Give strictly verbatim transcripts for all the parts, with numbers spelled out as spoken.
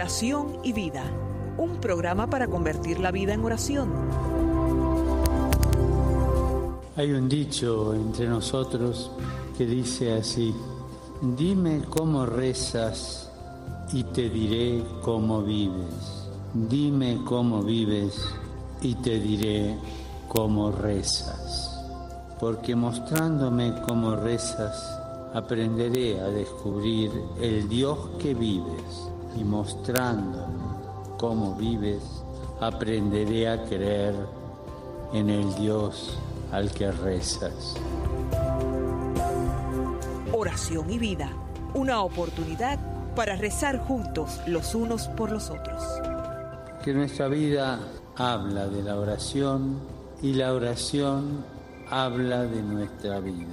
Oración y Vida, un programa para convertir la vida en oración. Hay un dicho entre nosotros que dice así: dime cómo rezas y te diré cómo vives. Dime cómo vives y te diré cómo rezas. Porque mostrándome cómo rezas, aprenderé a descubrir el Dios que vives, y mostrándome cómo vives, aprenderé a creer en el Dios al que rezas. Oración y Vida, una oportunidad para rezar juntos los unos por los otros. Que nuestra vida habla de la oración y la oración habla de nuestra vida.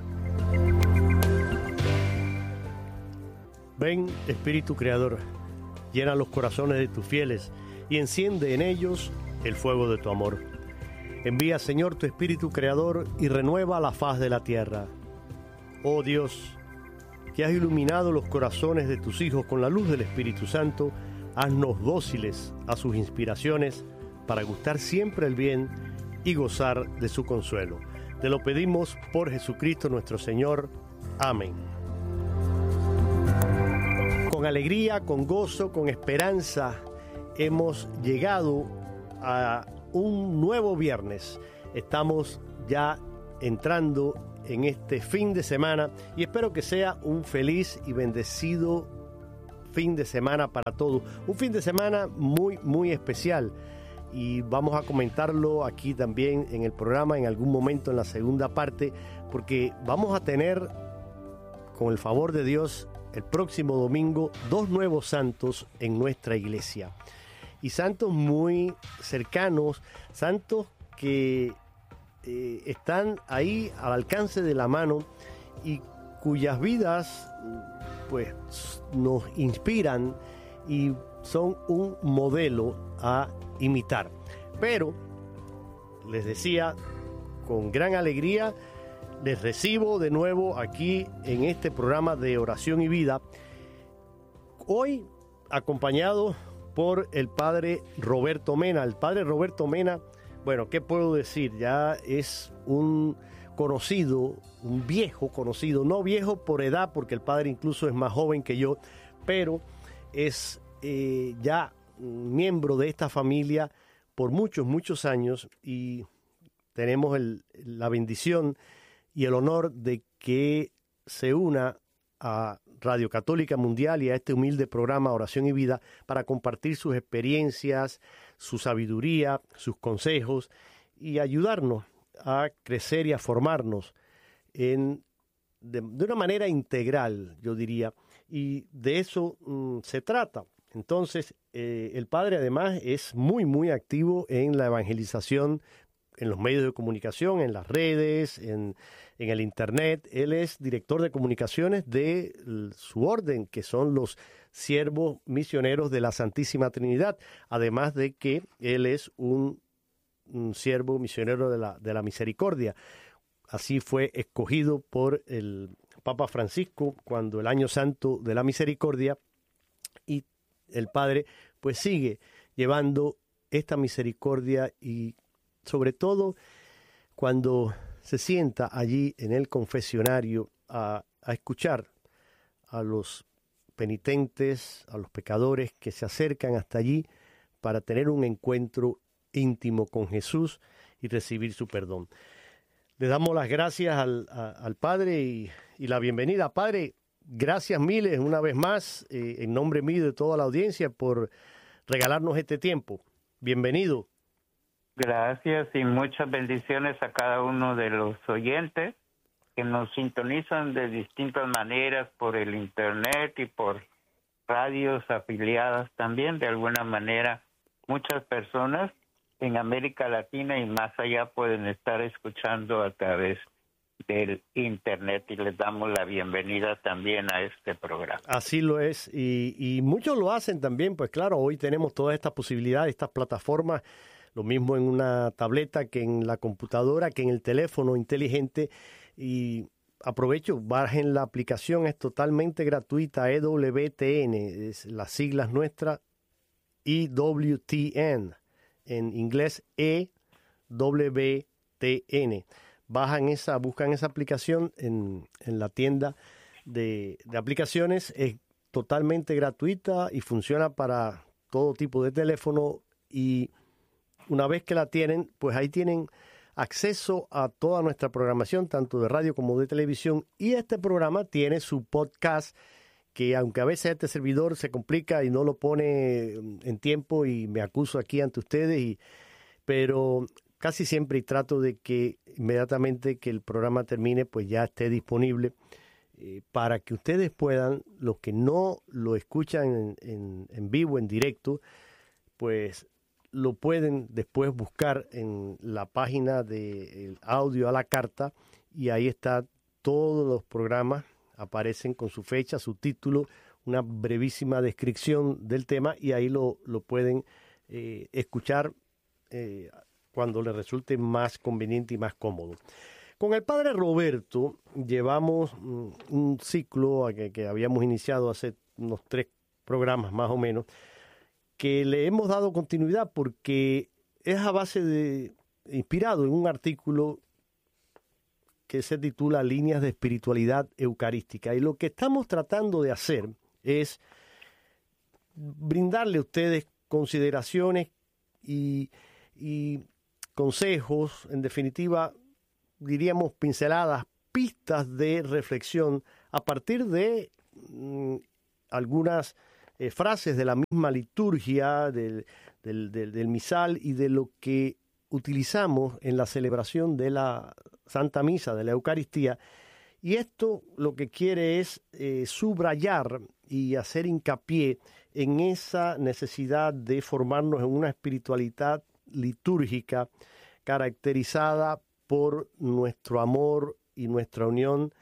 Ven, Espíritu Creador, llena los corazones de tus fieles y enciende en ellos el fuego de tu amor. Envía, Señor, tu Espíritu Creador y renueva la faz de la tierra. Oh Dios, que has iluminado los corazones de tus hijos con la luz del Espíritu Santo, haznos dóciles a sus inspiraciones para gustar siempre el bien y gozar de su consuelo. Te lo pedimos por Jesucristo nuestro Señor. Amén. Con alegría, con gozo, con esperanza, hemos llegado a un nuevo viernes. Estamos ya entrando en este fin de semana y espero que sea un feliz y bendecido fin de semana para todos. Un fin de semana muy, muy especial y vamos a comentarlo aquí también en el programa en algún momento en la segunda parte, porque vamos a tener, con el favor de Dios, el próximo domingo dos nuevos santos en nuestra iglesia, y santos muy cercanos, santos que eh, están ahí al alcance de la mano y cuyas vidas pues nos inspiran y son un modelo a imitar. Pero les decía, con gran alegría les recibo de nuevo aquí en este programa de Oración y Vida, hoy acompañado por el padre Roberto Mena. El padre Roberto Mena, bueno, ¿qué puedo decir? Ya es un conocido, un viejo conocido, no viejo por edad, porque el padre incluso es más joven que yo, pero es eh, ya miembro de esta familia por muchos, muchos años, y tenemos el, la bendición y el honor de que se una a Radio Católica Mundial y a este humilde programa Oración y Vida para compartir sus experiencias, su sabiduría, sus consejos y ayudarnos a crecer y a formarnos en, de, de una manera integral, yo diría, y de eso mm, se trata. Entonces, eh, el padre además es muy, muy activo en la evangelización, en los medios de comunicación, en las redes, en, en el internet. Él es director de comunicaciones de su orden, que son los siervos misioneros de la Santísima Trinidad, además de que él es un, un siervo misionero de la, de la misericordia. Así fue escogido por el Papa Francisco cuando el Año Santo de la Misericordia, y el padre pues sigue llevando esta misericordia, y sobre todo cuando se sienta allí en el confesionario a, a escuchar a los penitentes, a los pecadores que se acercan hasta allí para tener un encuentro íntimo con Jesús y recibir su perdón. Le damos las gracias al, a, al Padre y, y la bienvenida. Padre, gracias miles una vez más, eh, en nombre mío y de toda la audiencia, por regalarnos este tiempo. Bienvenido. Gracias y muchas bendiciones a cada uno de los oyentes que nos sintonizan de distintas maneras por el internet y por radios afiliadas también. De alguna manera, muchas personas en América Latina y más allá pueden estar escuchando a través del internet, y les damos la bienvenida también a este programa. Así lo es, y, y muchos lo hacen también. Pues claro, hoy tenemos todas estas posibilidades, estas plataformas, lo mismo en una tableta que en la computadora, que en el teléfono inteligente, y aprovecho, bajen la aplicación, es totalmente gratuita, E W T N, es las siglas nuestras, E W T N, en inglés E W T N. Bajan esa, buscan esa aplicación en, en la tienda de, de aplicaciones, es totalmente gratuita y funciona para todo tipo de teléfono, y una vez que la tienen, pues ahí tienen acceso a toda nuestra programación, tanto de radio como de televisión, y este programa tiene su podcast, que aunque a veces este servidor se complica y no lo pone en tiempo y me acuso aquí ante ustedes, y, pero casi siempre trato de que inmediatamente que el programa termine, pues ya esté disponible eh, para que ustedes puedan, los que no lo escuchan en, en, en vivo, en directo, pues lo pueden después buscar en la página de Audio a la Carta, y ahí está todos los programas, aparecen con su fecha, su título, una brevísima descripción del tema, y ahí lo, lo pueden eh, escuchar eh, cuando les resulte más conveniente y más cómodo. Con el padre Roberto llevamos mm, un ciclo que, que habíamos iniciado hace unos tres programas más o menos, que le hemos dado continuidad porque es a base de, inspirado en un artículo que se titula Líneas de Espiritualidad Eucarística. Y lo que estamos tratando de hacer es brindarle a ustedes consideraciones y, y consejos, en definitiva, diríamos pinceladas, pistas de reflexión a partir de mmm, algunas Eh, frases de la misma liturgia, del, del, del, del misal y de lo que utilizamos en la celebración de la Santa Misa, de la Eucaristía. Y esto lo que quiere es eh, subrayar y hacer hincapié en esa necesidad de formarnos en una espiritualidad litúrgica caracterizada por nuestro amor y nuestra unión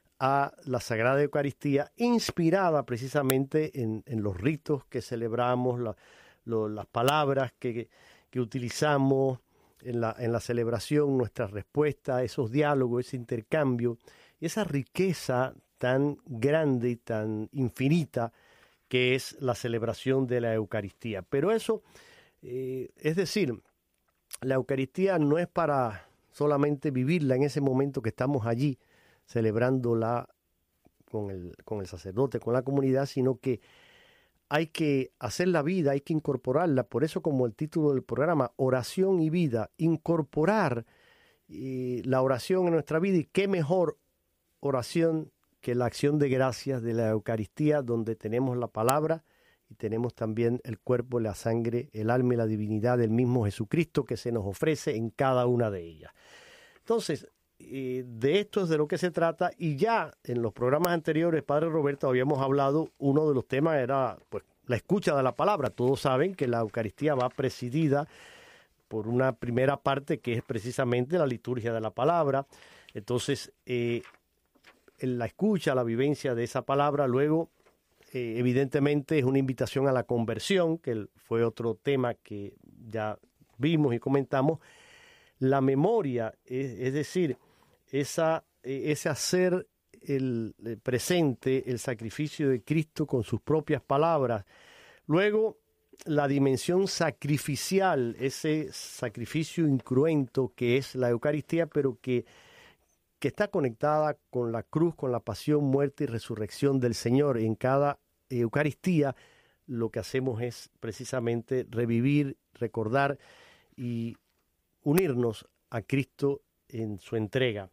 a la Sagrada Eucaristía, inspirada precisamente en, en los ritos que celebramos, la, lo, las palabras que, que utilizamos en la, en la celebración, nuestra respuesta, esos diálogos, ese intercambio, esa riqueza tan grande y tan infinita que es la celebración de la Eucaristía. Pero eso, eh, es decir, la Eucaristía no es para solamente vivirla en ese momento que estamos allí, celebrándola con el, con el sacerdote, con la comunidad, sino que hay que hacer la vida, hay que incorporarla. Por eso, como el título del programa, Oración y Vida, incorporar eh, la oración en nuestra vida. Y qué mejor oración que la acción de gracias de la Eucaristía, donde tenemos la palabra y tenemos también el cuerpo, la sangre, el alma y la divinidad del mismo Jesucristo que se nos ofrece en cada una de ellas. Entonces, Eh, de esto es de lo que se trata, y ya en los programas anteriores, Padre Roberto, habíamos hablado, uno de los temas era pues la escucha de la palabra. Todos saben que la Eucaristía va presidida por una primera parte que es precisamente la liturgia de la palabra. Entonces, eh, en la escucha, la vivencia de esa palabra, luego eh, evidentemente es una invitación a la conversión, que fue otro tema que ya vimos y comentamos. La memoria, es, es decir, esa, ese hacer el, el presente, el sacrificio de Cristo con sus propias palabras. Luego, la dimensión sacrificial, ese sacrificio incruento que es la Eucaristía, pero que, que está conectada con la cruz, con la pasión, muerte y resurrección del Señor. En cada Eucaristía lo que hacemos es precisamente revivir, recordar y unirnos a Cristo en su entrega.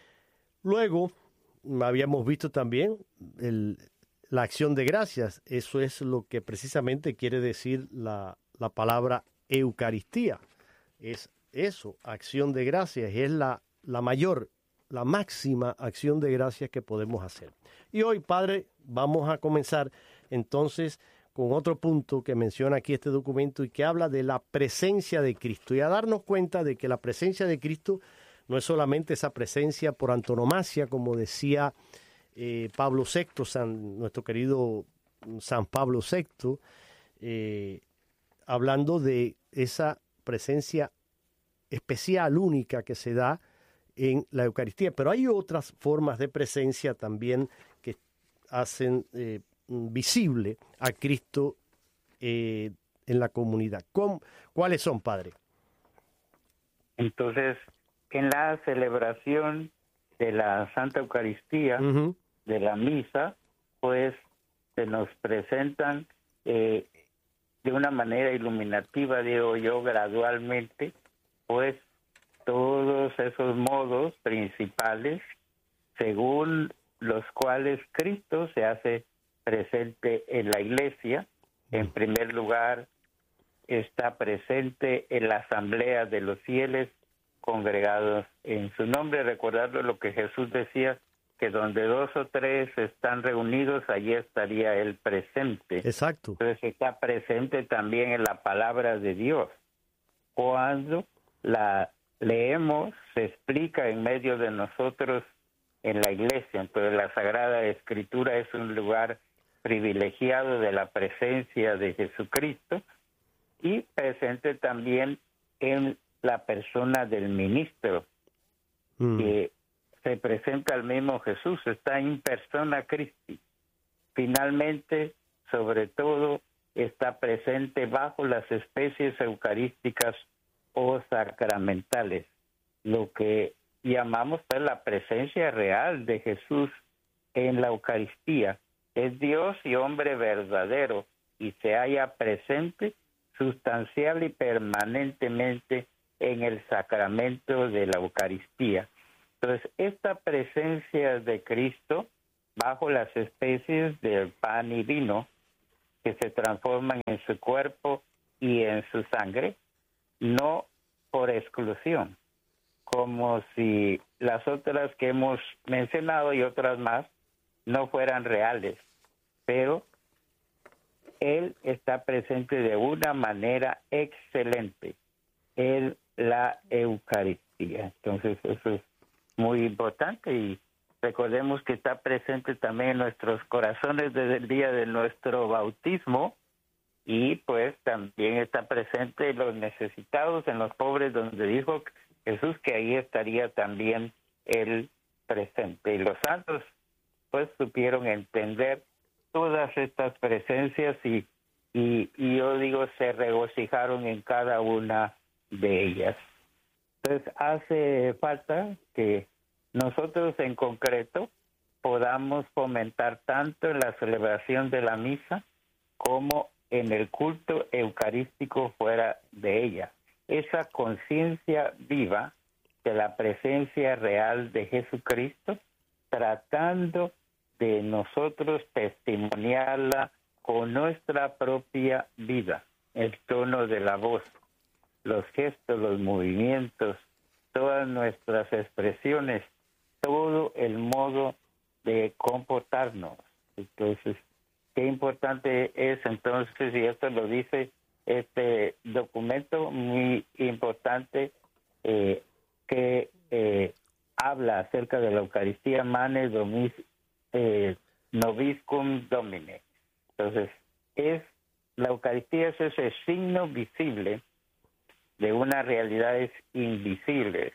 Luego, habíamos visto también el, la acción de gracias. Eso es lo que precisamente quiere decir la, la palabra Eucaristía. Es eso, acción de gracias. Es la, la mayor, la máxima acción de gracias que podemos hacer. Y hoy, Padre, vamos a comenzar entonces con otro punto que menciona aquí este documento y que habla de la presencia de Cristo, y a darnos cuenta de que la presencia de Cristo no es solamente esa presencia por antonomasia, como decía eh, Pablo sexto, San, nuestro querido San Pablo sexto, eh, hablando de esa presencia especial, única, que se da en la Eucaristía. Pero hay otras formas de presencia también que hacen eh, visible a Cristo eh, en la comunidad. ¿Cómo, ¿Cuáles son, Padre? Entonces, en la celebración de la Santa Eucaristía, uh-huh. de la misa, pues se nos presentan eh, de una manera iluminativa, digo yo, gradualmente, pues todos esos modos principales según los cuales Cristo se hace presente en la Iglesia. En primer lugar, está presente en la asamblea de los fieles congregados en su nombre, recordando lo que Jesús decía, que donde dos o tres están reunidos, allí estaría Él presente. Exacto. Entonces está presente también en la palabra de Dios. Cuando la leemos, se explica en medio de nosotros en la Iglesia. Entonces la Sagrada Escritura es un lugar privilegiado de la presencia de Jesucristo y presente también en la persona del ministro, mm. que se presenta al mismo Jesús, está in persona Christi. Finalmente, sobre todo, está presente bajo las especies eucarísticas o sacramentales, lo que llamamos pues, la presencia real de Jesús en la Eucaristía. Es Dios y hombre verdadero y se halla presente sustancial y permanentemente en el sacramento de la Eucaristía. Entonces, esta presencia de Cristo bajo las especies del pan y vino que se transforman en su cuerpo y en su sangre, no por exclusión, como si las otras que hemos mencionado y otras más no fueran reales, pero Él está presente de una manera excelente en la Eucaristía. Entonces, eso es muy importante y recordemos que está presente también en nuestros corazones desde el día de nuestro bautismo y pues también está presente en los necesitados, en los pobres, donde dijo Jesús que ahí estaría también Él presente. Y los santos pues supieron entender todas estas presencias y, y, y yo digo se regocijaron en cada una de ellas. Entonces hace falta que nosotros en concreto podamos fomentar tanto en la celebración de la misa como en el culto eucarístico fuera de ella. Esa conciencia viva de la presencia real de Jesucristo, tratando de nosotros testimoniarla con nuestra propia vida, el tono de la voz, los gestos, los movimientos, todas nuestras expresiones, todo el modo de comportarnos. Entonces, qué importante es entonces, y esto lo dice este documento muy importante eh, que eh, habla acerca de la Eucaristía Manes Domis, eh, Noviscum Domine. Entonces, es la Eucaristía es ese signo visible de unas realidades invisibles,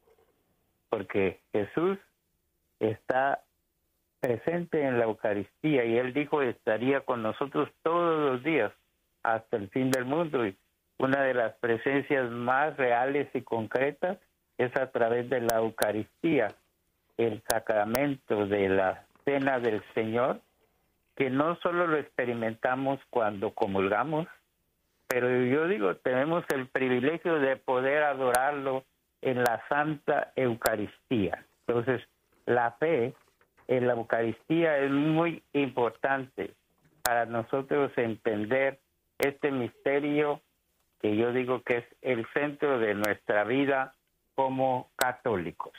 porque Jesús está presente en la Eucaristía y Él dijo estaría con nosotros todos los días hasta el fin del mundo, y una de las presencias más reales y concretas es a través de la Eucaristía, el sacramento de la Cena del Señor, que no solo lo experimentamos cuando comulgamos, pero yo digo, tenemos el privilegio de poder adorarlo en la Santa Eucaristía. Entonces, la fe en la Eucaristía es muy importante para nosotros entender este misterio que yo digo que es el centro de nuestra vida como católicos.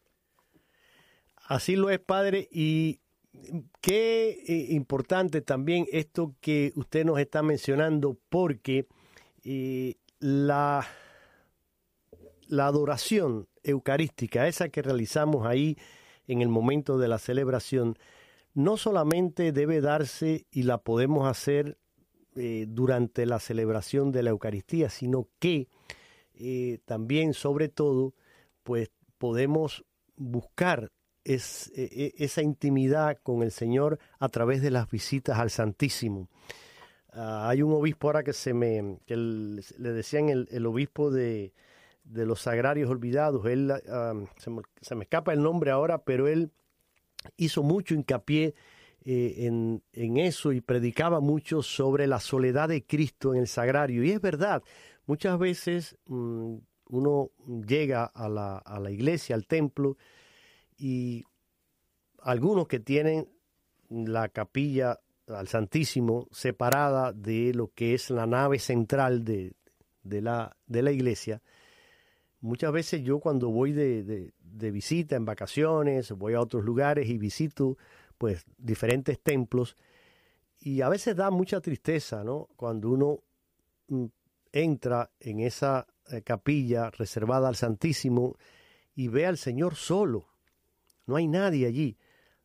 Así lo es, Padre, y qué eh, importante también esto que usted nos está mencionando, porque eh, la, la adoración eucarística, esa que realizamos ahí en el momento de la celebración, no solamente debe darse y la podemos hacer eh, durante la celebración de la Eucaristía, sino que eh, también, sobre todo, pues podemos buscar es, es, esa intimidad con el Señor a través de las visitas al Santísimo. Uh, hay un obispo ahora que se me que el, le decían el, el obispo de, de los Sagrarios Olvidados. Él uh, se, me, se me escapa el nombre ahora, pero él hizo mucho hincapié eh, en, en eso y predicaba mucho sobre la soledad de Cristo en el sagrario. Y es verdad, muchas veces um, uno llega a la, a la iglesia, al templo, y algunos que tienen la capilla al Santísimo separada de lo que es la nave central de, de, la, de la iglesia. Muchas veces yo cuando voy de, de, de visita en vacaciones, voy a otros lugares y visito pues diferentes templos, y a veces da mucha tristeza, ¿no? Cuando uno mm, entra en esa eh, capilla reservada al Santísimo y ve al Señor solo, no hay nadie allí.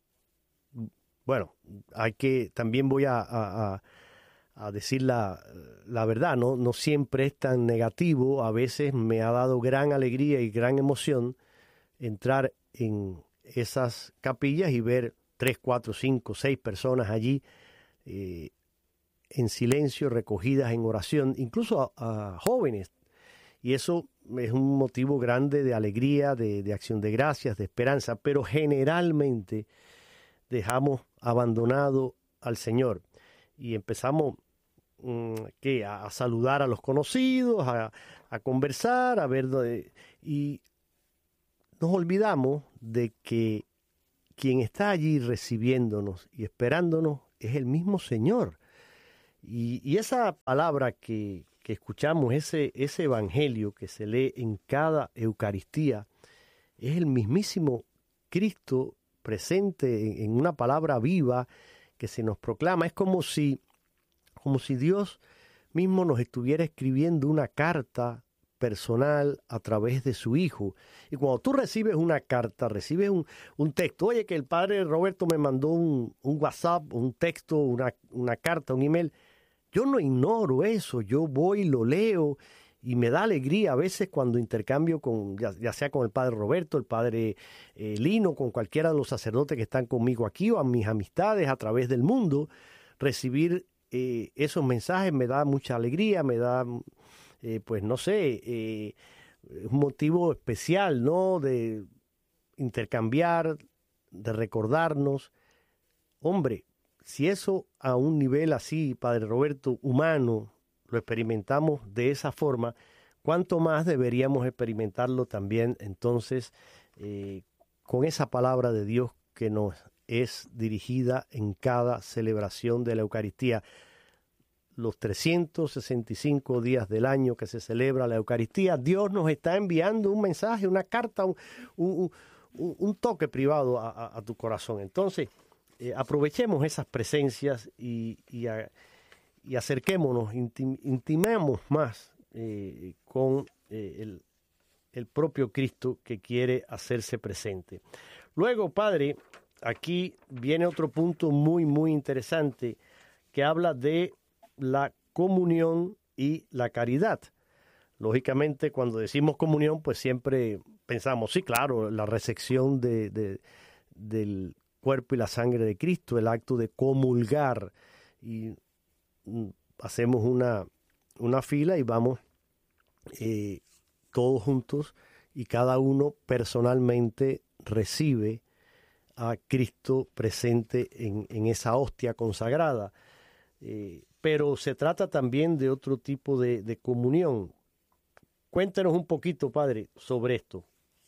Bueno, hay que, también voy a, a, a decir la, la verdad, ¿no? No siempre es tan negativo. A veces me ha dado gran alegría y gran emoción entrar en esas capillas y ver tres, cuatro, cinco, seis personas allí eh, en silencio, recogidas en oración, incluso a, a jóvenes. Y eso es un motivo grande de alegría, de, de acción de gracias, de esperanza, pero generalmente dejamos abandonado al Señor y empezamos mmm, ¿qué? A, a saludar a los conocidos, a, a conversar, a ver, y nos olvidamos de que quien está allí recibiéndonos y esperándonos es el mismo Señor. Y, y esa palabra que, que escuchamos, ese, ese evangelio que se lee en cada Eucaristía, es el mismísimo Cristo presente en una palabra viva que se nos proclama. Es como si, como si Dios mismo nos estuviera escribiendo una carta personal a través de su Hijo. Y cuando tú recibes una carta, recibes un, un texto, oye, que el padre Roberto me mandó un, un WhatsApp, un texto, una, una carta, un email, yo no ignoro eso, yo voy, lo leo, y me da alegría a veces cuando intercambio con, ya, ya sea con el padre Roberto, el padre eh, Lino, con cualquiera de los sacerdotes que están conmigo aquí o a mis amistades a través del mundo, recibir eh, esos mensajes me da mucha alegría, me da, eh, pues no sé, eh, un motivo especial, ¿no? De intercambiar, de recordarnos. Hombre, si eso a un nivel así, padre Roberto, humano, lo experimentamos de esa forma, ¿cuánto más deberíamos experimentarlo también entonces eh, con esa palabra de Dios que nos es dirigida en cada celebración de la Eucaristía? Los trescientos sesenta y cinco días del año que se celebra la Eucaristía, Dios nos está enviando un mensaje, una carta, un, un, un, un toque privado a, a, a tu corazón. Entonces, eh, aprovechemos esas presencias y, y a, y acerquémonos, intim, intimemos más eh, con eh, el, el propio Cristo que quiere hacerse presente. Luego, Padre, aquí viene otro punto muy, muy interesante que habla de la comunión y la caridad. Lógicamente, cuando decimos comunión, pues siempre pensamos, sí, claro, la recepción de, de, del cuerpo y la sangre de Cristo, el acto de comulgar, y hacemos una, una fila y vamos eh, todos juntos y cada uno personalmente recibe a Cristo presente en, en esa hostia consagrada. Eh, pero se trata también de otro tipo de, de comunión. Cuéntanos un poquito, Padre, sobre esto.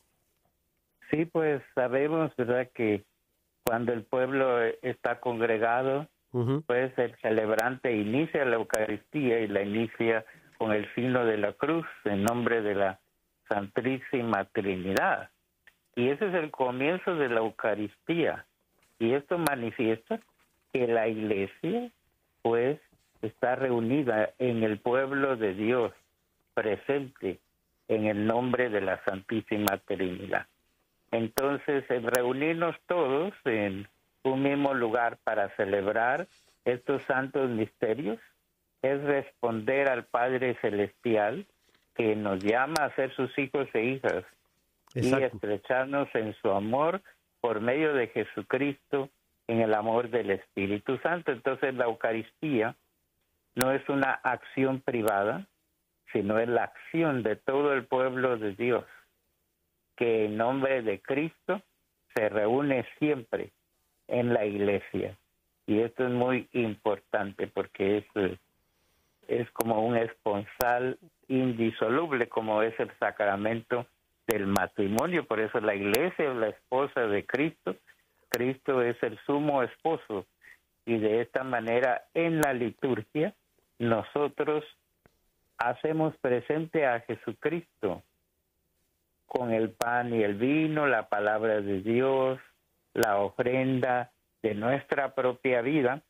Sí, pues sabemos, ¿verdad?, que cuando el pueblo está congregado, Uh-huh. pues el celebrante inicia la Eucaristía y la inicia con el signo de la cruz en nombre de la Santísima Trinidad. Y ese es el comienzo de la Eucaristía. Y esto manifiesta que la Iglesia, pues, está reunida en el pueblo de Dios, presente en el nombre de la Santísima Trinidad. Entonces, el reunirnos todos en un mismo lugar para celebrar estos santos misterios es responder al Padre Celestial que nos llama a ser sus hijos e hijas Exacto. Y estrecharnos en su amor por medio de Jesucristo, en el amor del Espíritu Santo. Entonces la Eucaristía no es una acción privada, sino es la acción de todo el pueblo de Dios, que en nombre de Cristo se reúne siempre en la iglesia. Y esto es muy importante porque es, es como un esponsal indisoluble, como es el sacramento del matrimonio. Por eso la iglesia es la esposa de Cristo. Cristo es el sumo esposo. Y de esta manera, en la liturgia, nosotros hacemos presente a Jesucristo con el pan y el vino, la palabra de Dios, la ofrenda de nuestra propia vida,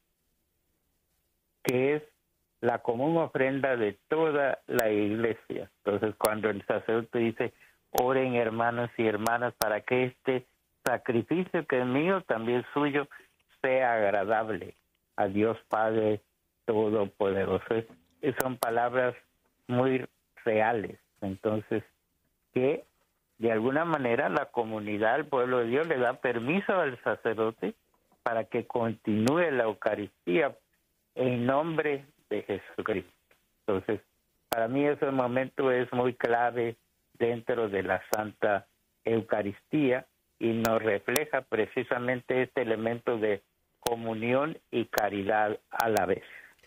que es la común ofrenda de toda la iglesia. Entonces, cuando el sacerdote dice, oren hermanos y hermanas para que este sacrificio que es mío, también suyo, sea agradable a Dios Padre Todopoderoso. Es, son palabras muy reales. Entonces, que de alguna manera la comunidad, el pueblo de Dios, le da permiso al sacerdote para que continúe la Eucaristía en nombre de Jesucristo. Entonces, para mí ese momento es muy clave dentro de la Santa Eucaristía y nos refleja precisamente este elemento de comunión y caridad a la vez.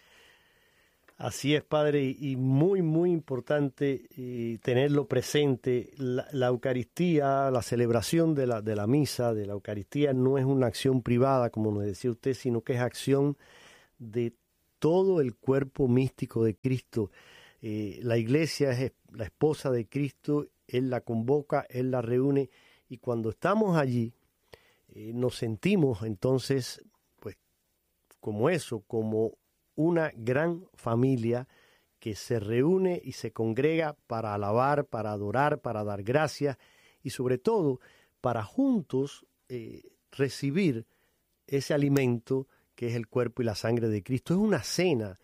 Así es, Padre, y muy, muy importante eh, tenerlo presente. La, la Eucaristía, la celebración de la, de la misa, de la Eucaristía, no es una acción privada, como nos decía usted, sino que es acción de todo el cuerpo místico de Cristo. Eh, la Iglesia es la esposa de Cristo, Él la convoca, Él la reúne, y cuando estamos allí, eh, nos sentimos entonces, pues, como eso, como una gran familia que se reúne y se congrega para alabar, para adorar, para dar gracias y sobre todo para juntos eh, recibir ese alimento que es el cuerpo y la sangre de Cristo. Es una cena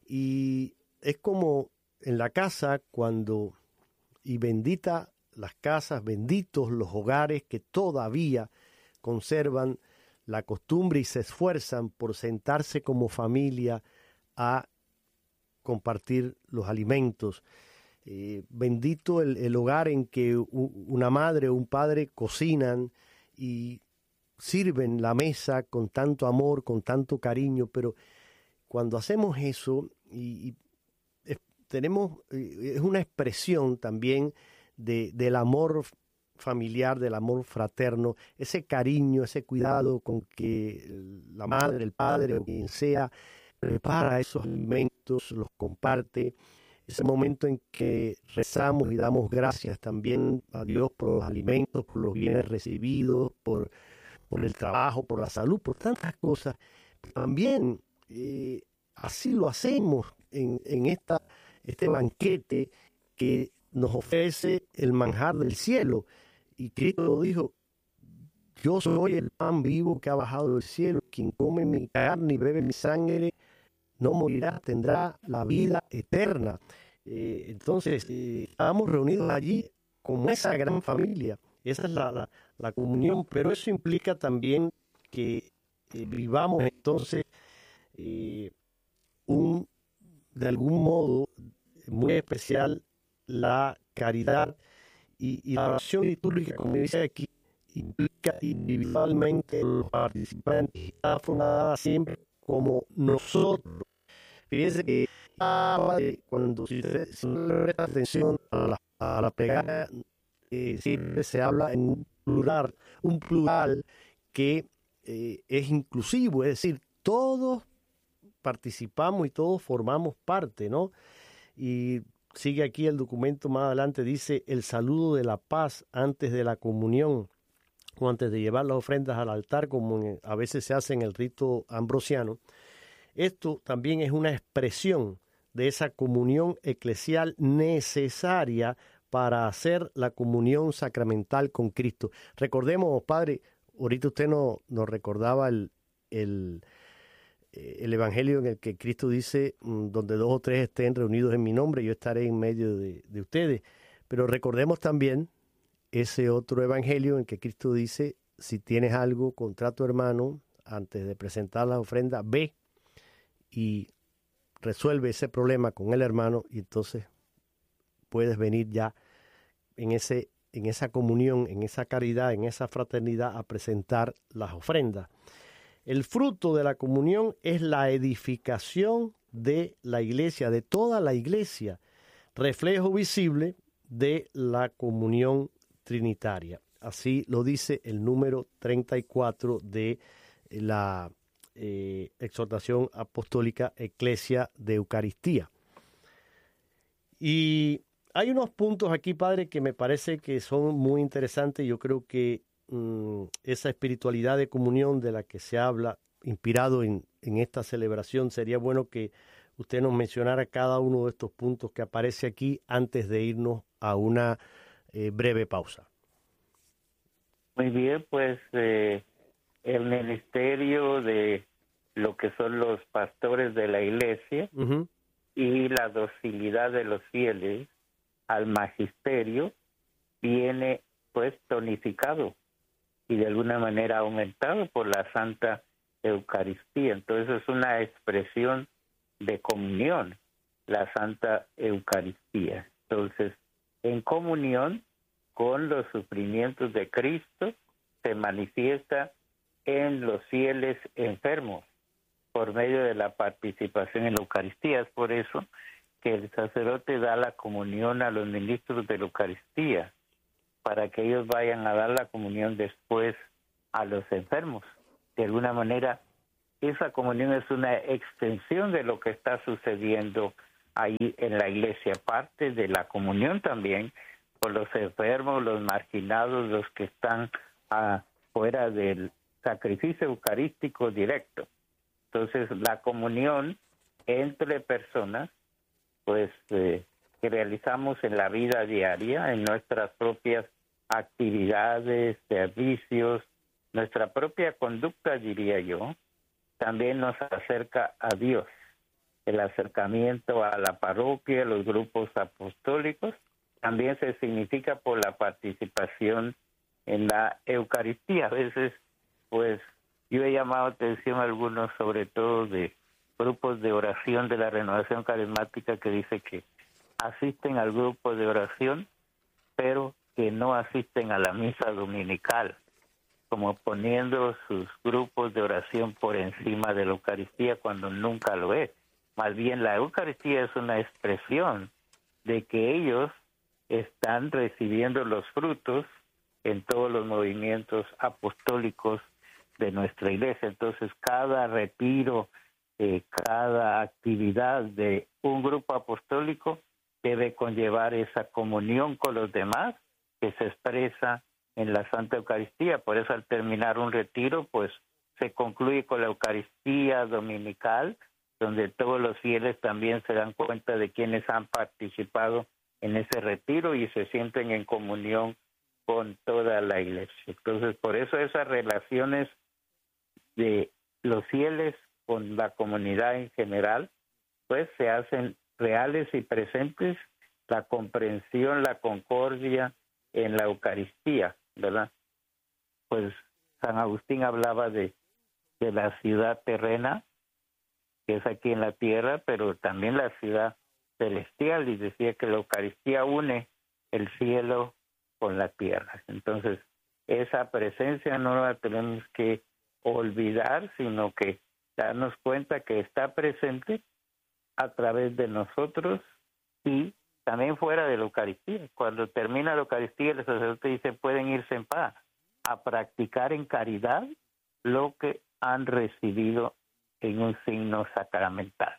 y es como en la casa cuando, y bendita las casas, benditos los hogares que todavía conservan la costumbre y se esfuerzan por sentarse como familia a compartir los alimentos. Eh, bendito el, el hogar en que u, una madre o un padre cocinan y sirven la mesa con tanto amor, con tanto cariño, pero cuando hacemos eso, y, y es, tenemos, es una expresión también de, del amor familiar, del amor fraterno, ese cariño, ese cuidado con que la madre, el padre o quien sea, prepara esos alimentos, los comparte, ese momento en que rezamos y damos gracias también a Dios por los alimentos, por los bienes recibidos, por, por el trabajo, por la salud, por tantas cosas. También eh, así lo hacemos en, en esta, este banquete que nos ofrece el manjar del cielo. Y Cristo dijo, yo soy el pan vivo que ha bajado del cielo, quien come mi carne y bebe mi sangre, no morirá, tendrá la vida eterna. Eh, entonces, eh, estamos reunidos allí como esa gran familia. Esa es la, la, la comunión, pero eso implica también que eh, vivamos entonces eh, un, de algún modo muy especial la caridad y, y la oración litúrgica, como dice aquí, implica individualmente los participantes, está formada siempre como nosotros. Fíjense que cuando si usted presta atención a la, a la plegaria, eh, siempre se habla en un plural, un plural que eh, es inclusivo, es decir, todos participamos y todos formamos parte, ¿no? Y sigue aquí el documento más adelante, dice el saludo de la paz antes de la comunión o antes de llevar las ofrendas al altar, como a veces se hace en el rito ambrosiano. Esto también es una expresión de esa comunión eclesial necesaria para hacer la comunión sacramental con Cristo. Recordemos, Padre, ahorita usted nos, nos recordaba el, el, el Evangelio en el que Cristo dice, donde dos o tres estén reunidos en mi nombre, yo estaré en medio de, de ustedes. Pero recordemos también ese otro evangelio en que Cristo dice, si tienes algo contra tu hermano, antes de presentar la ofrenda, ve y resuelve ese problema con el hermano y entonces puedes venir ya en, ese, en esa comunión, en esa caridad, en esa fraternidad a presentar las ofrendas. El fruto de la comunión es la edificación de la iglesia, de toda la iglesia, reflejo visible de la comunión trinitaria. Así lo dice el número treinta y cuatro de la eh, exhortación apostólica Ecclesia de Eucaristía. Y hay unos puntos aquí, padre, que me parece que son muy interesantes. Yo creo que mmm, esa espiritualidad de comunión de la que se habla, inspirado en, en esta celebración, sería bueno que usted nos mencionara cada uno de estos puntos que aparece aquí antes de irnos a una eh, breve pausa. Muy bien, pues eh, el ministerio de lo que son los pastores de la iglesia uh-huh. y la docilidad de los fieles al magisterio viene pues tonificado y de alguna manera aumentado por la Santa Eucaristía. Entonces es una expresión de comunión, la Santa Eucaristía. Entonces, en comunión con los sufrimientos de Cristo, se manifiesta en los fieles enfermos por medio de la participación en la Eucaristía. Es por eso que el sacerdote da la comunión a los ministros de la Eucaristía, para que ellos vayan a dar la comunión después a los enfermos. De alguna manera, esa comunión es una extensión de lo que está sucediendo ahí en la iglesia, parte de la comunión también por los enfermos, los marginados, los que están afuera del sacrificio eucarístico directo. Entonces, la comunión entre personas, pues, eh, que realizamos en la vida diaria, en nuestras propias actividades, servicios, nuestra propia conducta, diría yo, también nos acerca a Dios. El acercamiento a la parroquia, los grupos apostólicos, también se significa por la participación en la Eucaristía. A veces, pues, yo he llamado atención a algunos, sobre todo de grupos de oración de la Renovación Carismática, que dice que asisten al grupo de oración, pero que no asisten a la misa dominical, como poniendo sus grupos de oración por encima de la Eucaristía cuando nunca lo es. Más bien la Eucaristía es una expresión de que ellos están recibiendo los frutos en todos los movimientos apostólicos de nuestra iglesia. Entonces, cada retiro, eh, cada actividad de un grupo apostólico debe conllevar esa comunión con los demás que se expresa en la Santa Eucaristía. Por eso, al terminar un retiro, pues se concluye con la Eucaristía dominical, donde todos los fieles también se dan cuenta de quienes han participado en ese retiro y se sienten en comunión con toda la iglesia. Entonces, por eso esas relaciones de los fieles con la comunidad en general, pues se hacen reales y presentes, la comprensión, la concordia en la Eucaristía, ¿verdad? Pues San Agustín hablaba de, de la ciudad terrena, que es aquí en la tierra, pero también la ciudad celestial, y decía que la Eucaristía une el cielo con la tierra. Entonces, esa presencia no la tenemos que olvidar, sino que darnos cuenta que está presente a través de nosotros y también fuera de la Eucaristía. Cuando termina la Eucaristía, el sacerdote dice, pueden irse en paz a practicar en caridad lo que han recibido en un signo sacramental.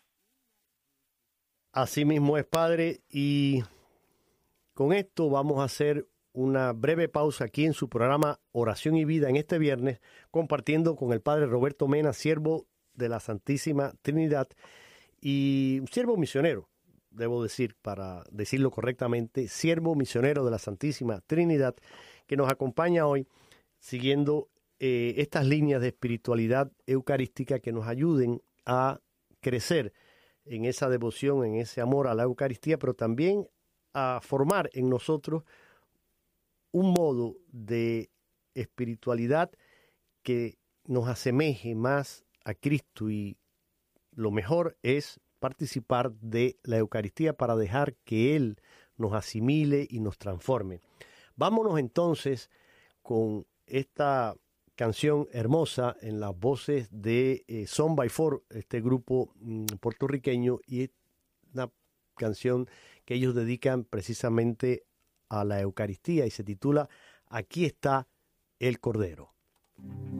Así mismo es, Padre, y con esto vamos a hacer una breve pausa aquí en su programa Oración y Vida en este viernes, compartiendo con el Padre Roberto Mena, siervo de la Santísima Trinidad y un siervo misionero, debo decir, para decirlo correctamente, siervo misionero de la Santísima Trinidad, que nos acompaña hoy siguiendo eh, estas líneas de espiritualidad eucarística que nos ayuden a crecer en esa devoción, en ese amor a la Eucaristía, pero también a formar en nosotros un modo de espiritualidad que nos asemeje más a Cristo, y lo mejor es participar de la Eucaristía para dejar que Él nos asimile y nos transforme. Vámonos entonces con esta canción hermosa en las voces de eh, Son by Four, este grupo mm, puertorriqueño, y es una canción que ellos dedican precisamente a la Eucaristía y se titula Aquí está el Cordero.